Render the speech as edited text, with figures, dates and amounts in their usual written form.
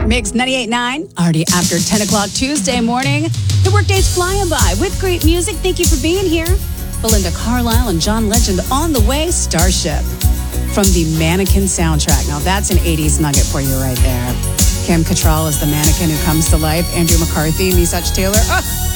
Mix 98.9, already after 10 o'clock Tuesday morning. The workday's flying by with great music. Thank you for being here. Belinda Carlisle and John Legend on the way, Starship. From the Mannequin soundtrack. Now that's an 80s nugget for you right there. Kim Cattrall is the mannequin who comes to life. Andrew McCarthy, Nisach Taylor. Oh,